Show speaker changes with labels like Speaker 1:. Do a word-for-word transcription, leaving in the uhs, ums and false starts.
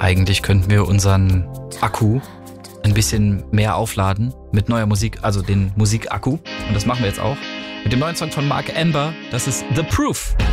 Speaker 1: Eigentlich könnten wir unseren Akku ein bisschen mehr aufladen mit neuer Musik, also den Musikakku. Und das machen wir jetzt auch mit dem neuen Song von Mark Amber. Das ist The Proof.